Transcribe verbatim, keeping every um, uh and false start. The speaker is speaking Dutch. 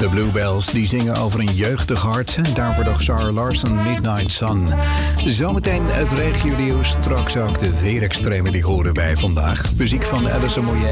De Bluebells die zingen over een jeugdig hart. En daarvoor nog Zara Larsson, Midnight Sun. Zometeen het regio-nieuws. Straks ook de weerextremen die horen bij vandaag. Muziek van Alison Moyet.